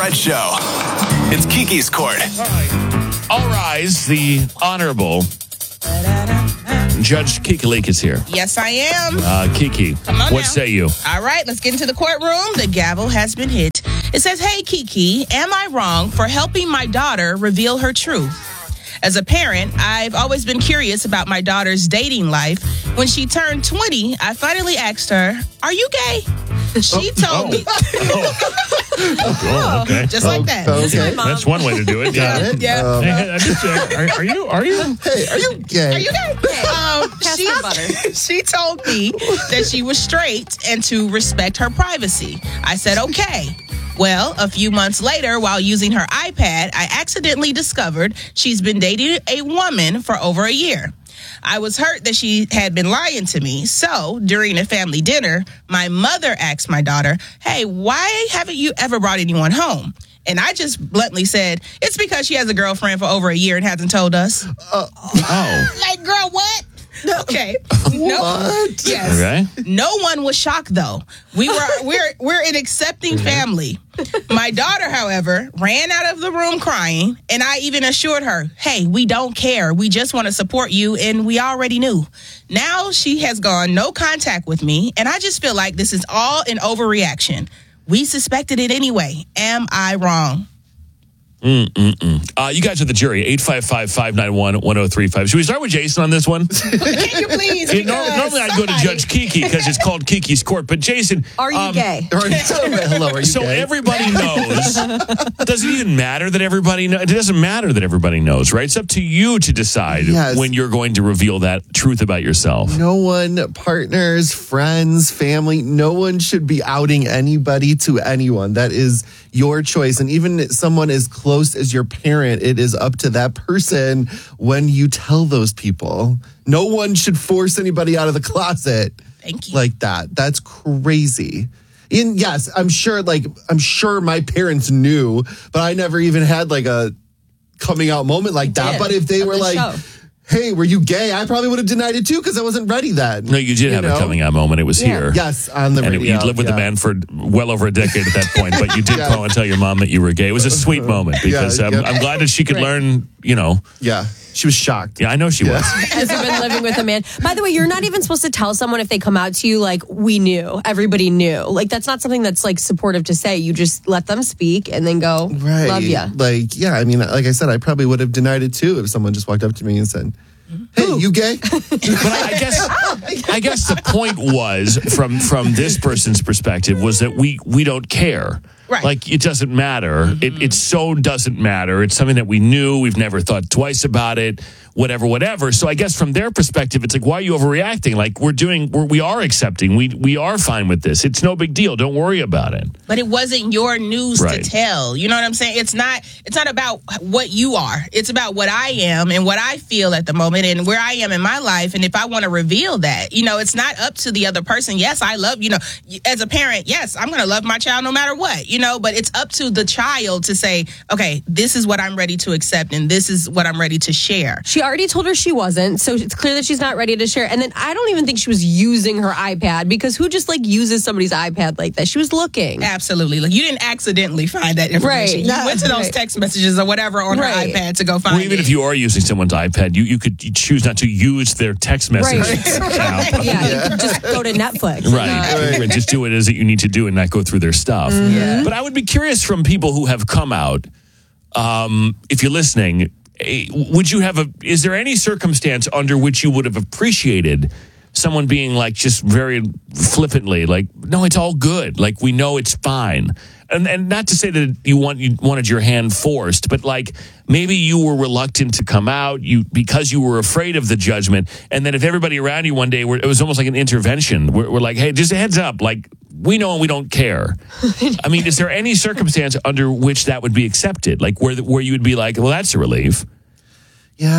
Fred Show. It's Kiki's Court. All rise, the Honorable Judge Kiki Leak is here. Yes, I am. Kiki, Come on what now. say you? All right, let's get into the courtroom. The gavel has been hit. It says, "Hey, Kiki, am I wrong for helping my daughter reveal her truth? As a parent, I've always been curious about my daughter's dating life. When she turned 20, I finally asked her, 'Are you gay?' She told me." Oh, okay. Just like that. Okay. That's one way to do it. Yeah. Yeah. Are you? Hey, are you gay? Are you gay? She told me that she was straight and to respect her privacy. I said, okay. Well, a few months later, while using her iPad, I accidentally discovered she's been dating a woman for over a year. I was hurt that she had been lying to me. So, during a family dinner, my mother asked my daughter, "Hey, why haven't you ever brought anyone home?" And I just bluntly said, "It's because she has a girlfriend for over a year and hasn't told us." Like, girl, what? Okay. What? Yes. Okay. No one was shocked though. We're an accepting family. My daughter, however, ran out of the room crying, and I even assured her, "Hey, we don't care. We just want to support you, and we already knew." Now she has gone no contact with me, and I just feel like this is all an overreaction. We suspected it anyway. Am I wrong? You guys are the jury. 855-591-1035. Should we start with Jason on this one? Can you please? Normally I'd go to Judge Kiki because it's called Kiki's Court. But Jason, Are you gay? Hello, are you so gay? everybody knows. Does it even matter that everybody knows? It doesn't matter that everybody knows, right? It's up to you to decide Yes. when you're going to reveal that truth about yourself. No one, partners, friends, family, no one should be outing anybody to anyone. That is your choice. And even someone as close as your parent, it is up to that person when you tell those people. No one should force anybody out of the closet. Thank you. Like that. That's crazy. And yes, I'm sure my parents knew, but I never even had like a coming out moment like that. did. But if they On were the like, show. "Hey, were you gay?" I probably would have denied it too because I wasn't ready then. No, you did have a coming out moment. It was here. Yes, on the And radio. you'd lived with the man for well over a decade at that point, but you did Yeah. call and tell your mom that you were gay. It was a sweet moment because Yeah. I'm glad that she could learn, Yeah, she was shocked. Yeah, I know she was. Has you been living with a man? By the way, you're not even supposed to tell someone if they come out to you like, "We knew, everybody knew." Like, that's not something that's like supportive to say. You just let them speak and then go, Right. "Love ya." Like, yeah, I mean, like I said, I probably would have denied it too if someone just walked up to me and said, "Hey, you gay?" But I guess the point was from this person's perspective was that we don't care. Right. Like, it doesn't matter. It so doesn't matter. It's something that we knew. We've never thought twice about it. Whatever. So I guess from their perspective, it's like, why are you overreacting? Like, we are accepting. We are fine with this. It's no big deal. Don't worry about it. But it wasn't your news Right. to tell. You know what I'm saying? It's not about what you are. It's about what I am and what I feel at the moment and where I am in my life. And if I want to reveal that, it's not up to the other person. Yes, I love, as a parent, yes, I'm going to love my child no matter what, but it's up to the child to say, okay, this is what I'm ready to accept and this is what I'm ready to share. She already told her she wasn't, so it's clear that she's not ready to share. And then I don't even think she was using her iPad, because who just like uses somebody's iPad like that? She was looking. Absolutely. Like, you didn't accidentally find that information. Right. You went to those text messages or whatever on her Right. iPad to go find Or even it. if you are using someone's iPad, you could choose not to use their text message Right. app. Yeah, you could just go to Netflix. Right. Just do it as you need to do and not go through their stuff. But I would be curious from people who have come out, if you're listening, is there any circumstance under which you would have appreciated someone being like, just very flippantly, like, "No, it's all good. Like, we know it's fine." And not to say that you wanted your hand forced, but like, maybe you were reluctant to come out because you were afraid of the judgment. And then if everybody around you one day it was almost like an intervention. We're like, "Hey, just a heads up. Like, we know and we don't care." I mean, is there any circumstance under which that would be accepted? Like where you would be like, "Well, that's a relief." Yeah,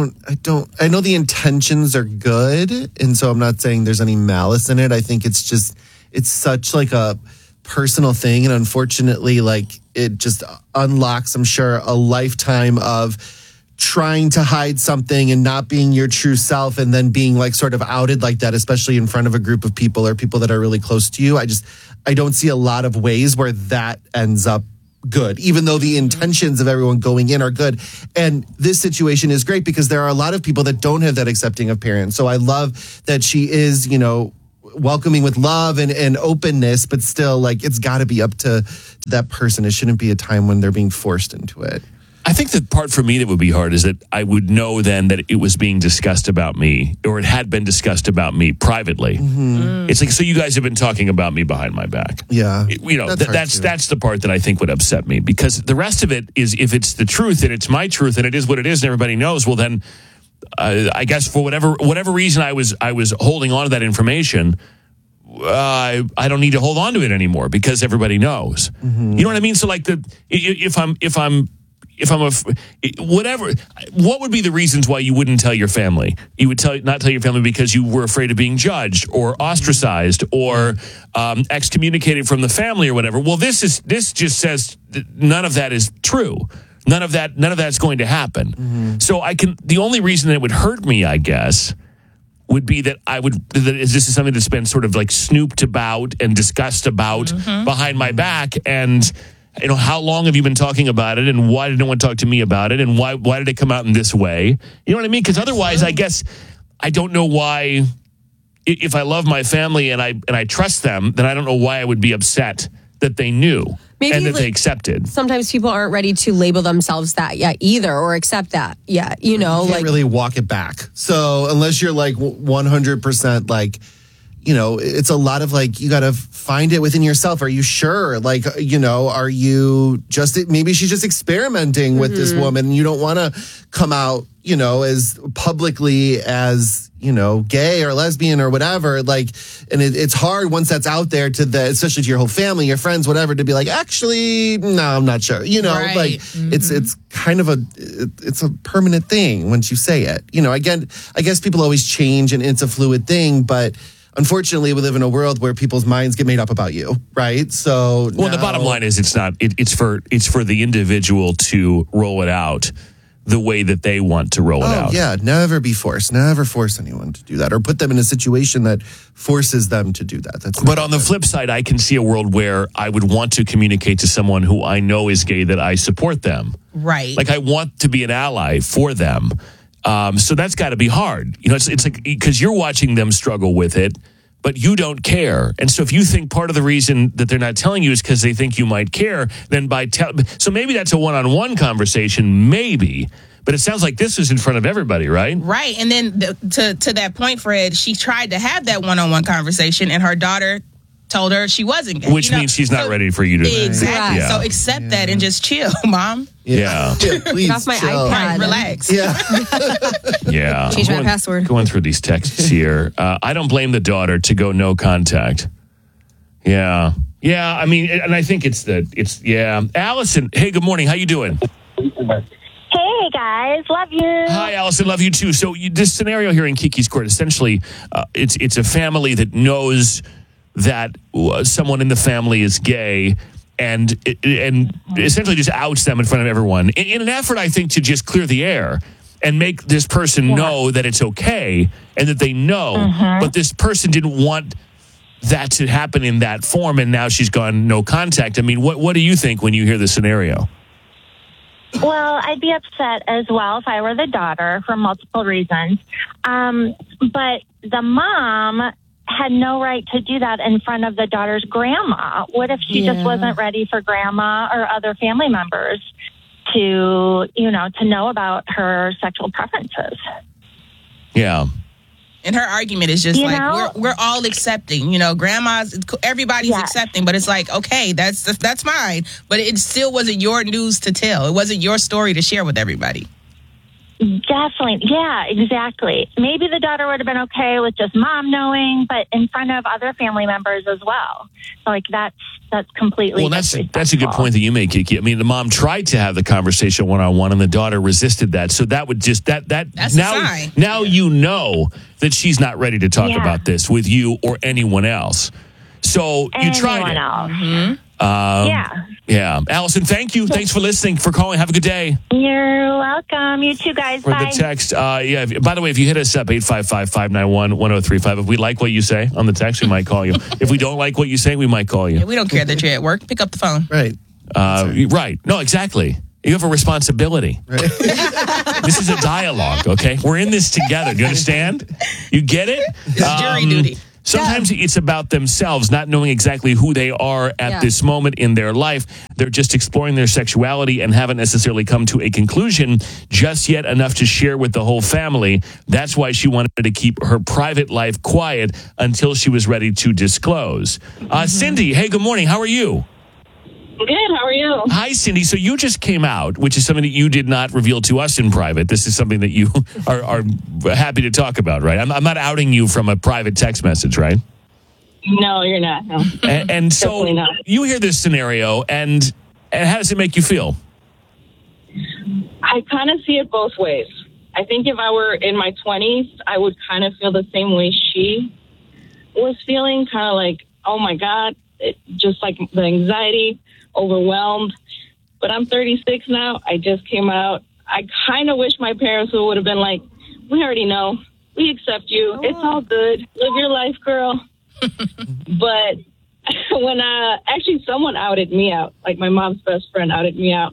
I know the intentions are good, and so I'm not saying there's any malice in it. I think it's such like a personal thing, and unfortunately, like, it just unlocks, I'm sure, a lifetime of trying to hide something and not being your true self, and then being like sort of outed like that, especially in front of a group of people or people that are really close to you. I don't see a lot of ways where that ends up good, even though the intentions of everyone going in are good. And this situation is great because there are a lot of people that don't have that accepting of parents. So I love that she is, welcoming with love and openness, but still, like, it's got to be up to that person. It shouldn't be a time when they're being forced into it. I think the part for me that would be hard is that I would know then that it was being discussed about me, or it had been discussed about me privately. It's like, so you guys have been talking about me behind my back. Yeah. That's the part that I think would upset me, because the rest of it is, if it's the truth and it's my truth and it is what it is and everybody knows, well then I guess for whatever reason I was holding on to that information, I don't need to hold on to it anymore because everybody knows. You know what I mean? So like what would be the reasons why you wouldn't tell your family? You would not tell your family because you were afraid of being judged or ostracized or excommunicated from the family or whatever. Well, this just says that none of that is true. None of that's going to happen. So the only reason that it would hurt me, I guess, would be that this is something that's been sort of like snooped about and discussed about behind my back. And how long have you been talking about it, and why did no one talk to me about it, and why did it come out in this way? You know what I mean? Because otherwise, I guess I don't know why. If I love my family and I trust them, then I don't know why I would be upset that they knew and that they accepted. Sometimes people aren't ready to label themselves that yet either, or accept that yet. You can't really walk it back. So unless you're like 100% like, it's a lot of like, you got to find it within yourself. Are you sure? Like, are you maybe she's just experimenting with this woman, and you don't want to come out, as publicly as, gay or lesbian or whatever. Like, and it's hard once that's out there especially to your whole family, your friends, whatever, to be like, actually, no, I'm not sure. Right. Like it's kind of it's a permanent thing once you say it. Again, I guess people always change and it's a fluid thing, but unfortunately, we live in a world where people's minds get made up about you, right? So, the bottom line is it's not. It's for the individual to roll it out the way that they want to roll it out. Yeah, never be forced. Never force anyone to do that, or put them in a situation that forces them to do that. But on the flip side, I can see a world where I would want to communicate to someone who I know is gay that I support them. Right. Like, I want to be an ally for them. So that's got to be hard. It's like, because you're watching them struggle with it, but you don't care. And so if you think part of the reason that they're not telling you is because they think you might care, then so maybe that's a one-on-one conversation, maybe. But it sounds like this is in front of everybody, right? Right. And then to that point, Fred, she tried to have that one-on-one conversation, and her daughter told her she wasn't gay. Which means she's not ready for you to... Exactly. Yeah. So accept that and just chill, Mom. Yeah. Please, get off my iPad. Right, relax. Yeah. Yeah. Change my password. Going through these texts here. I don't blame the daughter to go no contact. Yeah. Yeah, I mean, and I think yeah. Allison, hey, good morning. How you doing? Hey, guys. Love you. Hi, Allison. Love you, too. So this scenario here in Kiki's Court, essentially, it's a family that knows that someone in the family is gay and essentially just outs them in front of everyone in an effort, I think, to just clear the air and make this person know that it's okay and that they know. But this person didn't want that to happen in that form, and now she's gone no contact. I mean, what do you think when you hear the scenario? Well, I'd be upset as well if I were the daughter for multiple reasons. But the mom had no right to do that in front of the daughter's grandma. What if she just wasn't ready for grandma or other family members to know about her sexual preferences? Yeah. And her argument is just we're all accepting. Grandma's, everybody's accepting, but it's like, okay, that's fine. But it still wasn't your news to tell. It wasn't your story to share with everybody. Definitely. Yeah, exactly. Maybe the daughter would have been okay with just mom knowing, but in front of other family members as well. So, like, that's completely disrespectful. That's a good point that you make, Kiki. I mean, the mom tried to have the conversation one-on-one, and the daughter resisted that. So that would just that's now a sign. Now you know that she's not ready to talk about this with you or anyone else. So you tried it. Yeah. Allison, thank you. Thanks for listening, for calling. Have a good day. You're welcome. You too, guys. For Bye. the text, by the way, if you hit us up, 855-591-1035, if we like what you say on the text, we might call you. If we don't like what you say, we might call you. Yeah, we don't care that you're at work. Pick up the phone. Right. Right. No, exactly. You have a responsibility. Right. This is a dialogue, okay? We're in this together. Do you understand? You get it? It's jury duty. Sometimes it's about themselves, not knowing exactly who they are at this moment in their life. They're just exploring their sexuality and haven't necessarily come to a conclusion just yet enough to share with the whole family. That's why she wanted to keep her private life quiet until she was ready to disclose. Cindy, hey, good morning. How are you? Good. How are you? Hi, Cindy. So you just came out, which is something that you did not reveal to us in private. This is something that you are happy to talk about, right? I'm not outing you from a private text message, right? No, you're not. No. And so you hear this scenario, and how does it make you feel? I kind of see it both ways. I think if I were in my 20s, I would kind of feel the same way she was feeling, kind of like, oh my God, just like the anxiety, overwhelmed. But I'm 36 now. I just came out. I kind of wish my parents would have been like, we already know. We accept you. Oh. It's all good. Live your life, girl. But when actually someone outed me out, like my mom's best friend outed me out.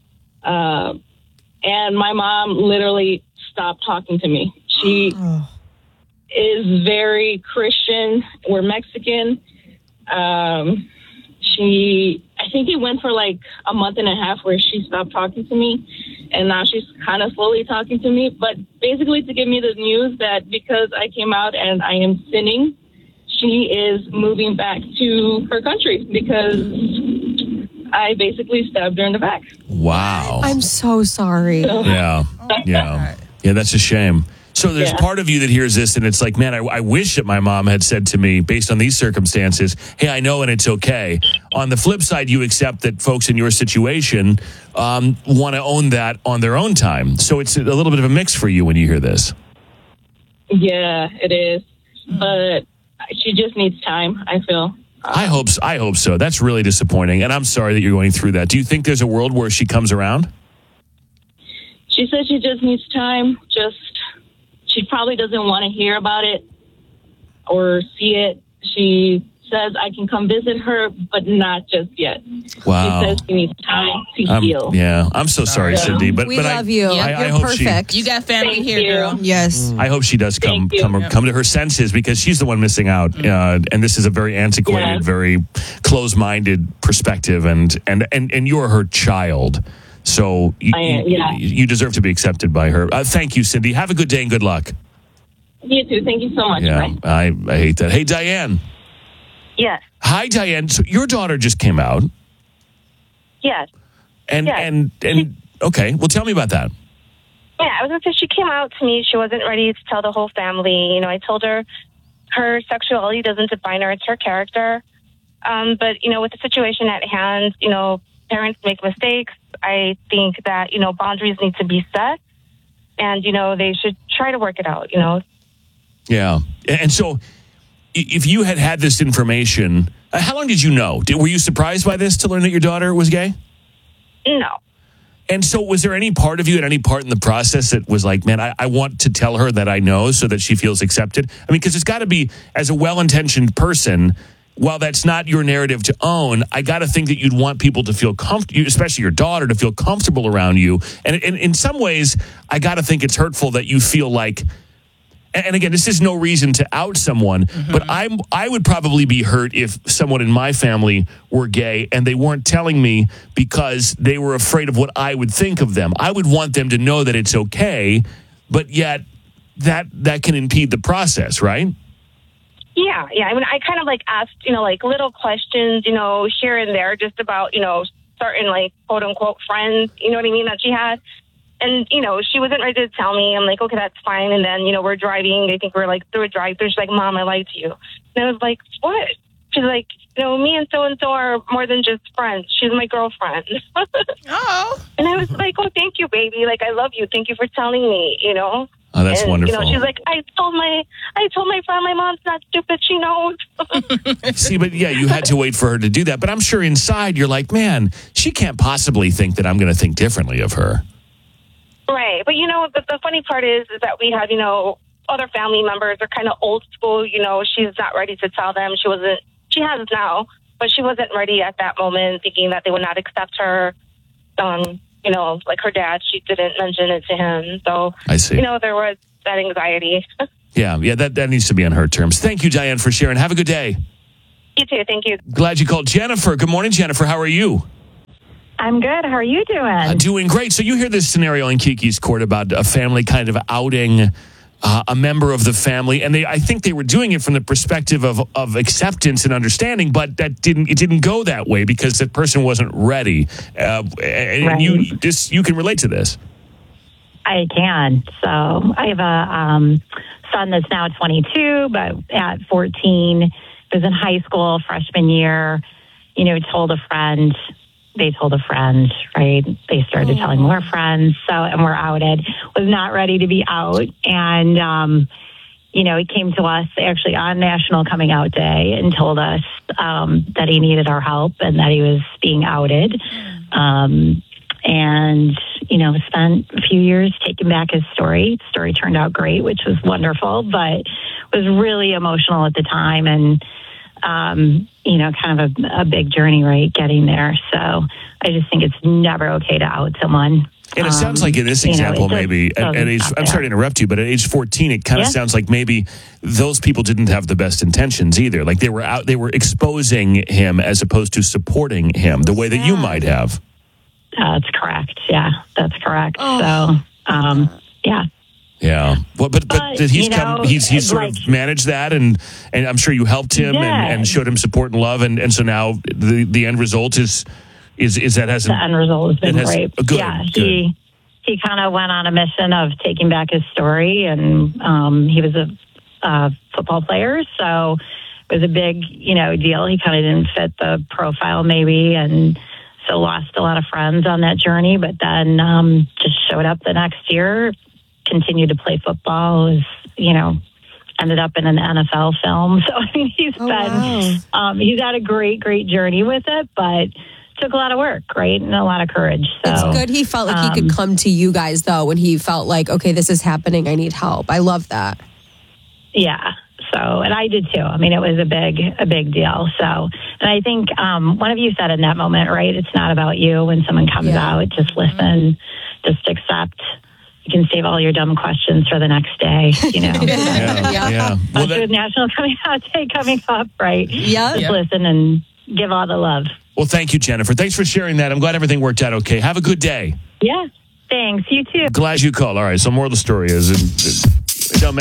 And my mom literally stopped talking to me. She is very Christian. We're Mexican. I think it went for like a month and a half where she stopped talking to me, and now she's kind of slowly talking to me, but basically to give me the news that because I came out and I am sinning, she is moving back to her country because I basically stabbed her in the back. Wow. I'm so sorry. Yeah, that's a shame. So there's part of you that hears this and it's like, man, I wish that my mom had said to me, based on these circumstances, hey, I know and it's okay. On the flip side, you accept that folks in your situation want to own that on their own time. So it's a little bit of a mix for you when you hear this. Yeah, it is. But she just needs time, I feel. I hope so. That's really disappointing. And I'm sorry that you're going through that. Do you think there's a world where she comes around? She said she just needs time. She probably doesn't want to hear about it or see it. She says I can come visit her, but not just yet. Wow. She says she needs time to heal. Yeah, I'm so sorry, Cindy. But we love you. I You're hope perfect. You got family Thank here, you. girl. Yes. I hope she does come to her senses because she's the one missing out. And this is a very antiquated, very close-minded perspective, and you're her child. So you deserve to be accepted by her. Thank you, Cindy. Have a good day and good luck. You too. Thank you so much. Yeah, Bye. I hate that. Hey, Diane. Yes. Hi, Diane. So your daughter just came out. Yes. And okay. Well, tell me about that. Yeah, I was going to say she came out to me. She wasn't ready to tell the whole family. You know, I told her her sexuality doesn't define her. It's her character. But, you know, with the situation at hand, you know, parents make mistakes. I think that, you know, boundaries need to be set. And, you know, they should try to work it out, you know. Yeah. And so if you had this information, how long did you know? Were you surprised by this to learn that your daughter was gay? No. And so was there any part of you at any part in the process that was like, man, I want to tell her that I know so that she feels accepted? I mean, because it's got to be, as a well-intentioned person, while that's not your narrative to own, I got to think that you'd want people to feel comfortable, especially your daughter, to feel comfortable around you. And in some ways, I got to think it's hurtful that you feel like, and again, this is no reason to out someone, but I would probably be hurt if someone in my family were gay and they weren't telling me because they were afraid of what I would think of them. I would want them to know that it's okay, but yet that can impede the process, right? Yeah. I mean, I kind of like asked, you know, like little questions, you know, here and there, just about, you know, certain like quote unquote friends, you know what I mean, that she had. And, you know, she wasn't ready to tell me. I'm like, okay, that's fine. And then, you know, we're driving. I think we're like through a drive-through. She's like, Mom, I lied to you. And I was like, what? She's like, you know, me and so are more than just friends. She's my girlfriend. Oh. And I was like, oh, thank you, baby. Like, I love you. Thank you for telling me, you know. Oh, that's wonderful. You know, she's like, I told my friend, my mom's not stupid. She knows. See, but yeah, you had to wait for her to do that. But I'm sure inside you're like, man, she can't possibly think that I'm going to think differently of her. Right. But, you know, the funny part is that we have, you know, other family members are kind of old school. You know, she's not ready to tell them. She has now. but she wasn't ready at that moment, thinking that they would not accept her. Like her dad, she didn't mention it to him. So, I see. There was that anxiety. Yeah, that needs to be on her terms. Thank you, Diane, for sharing. Have a good day. You too. Thank you. Glad you called. Jennifer. Good morning, Jennifer. How are you? I'm good. How are you doing? Doing great. So you hear this scenario in Kiki's Court about a family kind of outing a member of the family, and I think they were doing it from the perspective of acceptance and understanding, but it didn't go that way because that person wasn't ready. And Right. you can relate to this. I can. So I have a son that's now 22, but at 14, was in high school, freshman year, told a friend. They told a friend, right? They started telling more friends. And we're outed. Was not ready to be out. And, he came to us actually on National Coming Out Day and told us that he needed our help and that he was being outed. Spent a few years taking back his story. Story turned out great, which was wonderful, but was really emotional at the time. And, kind of a big journey, right? Getting there. So I just think it's never okay to out someone. And it sounds like in this example, maybe at age, I'm sorry to interrupt you, but at age 14, it kind of sounds like maybe those people didn't have the best intentions either. Like they were exposing him as opposed to supporting him the way that you might have. That's correct. Yeah, that's correct. So, yeah. Yeah. Well, but did he's sort of managed that and I'm sure you helped him and showed him support and love. And so now the end result is that hasn't. The end result has been great. Good, yeah. Good. He kind of went on a mission of taking back his story, and he was a football player. So it was a big, deal. He kind of didn't fit the profile maybe. And so lost a lot of friends on that journey, but then just showed up the next year, continued to play football, ended up in an NFL film. So he's he's had a great, great journey with it, but took a lot of work, right? And a lot of courage. So it's good he felt like he could come to you guys though when he felt like, okay, this is happening, I need help. I love that. Yeah. So, and I did too. I mean, it was a big deal. So, and I think one of you said in that moment, right? It's not about you when someone comes out. Just listen, just accept. You can save all your dumb questions for the next day, Yeah. Well, with National Coming Out Day coming up, right? Yeah. Just listen and give all the love. Well, thank you, Jennifer. Thanks for sharing that. I'm glad everything worked out okay. Have a good day. Yeah. Thanks. You too. Glad you called. All right. So more of the story is,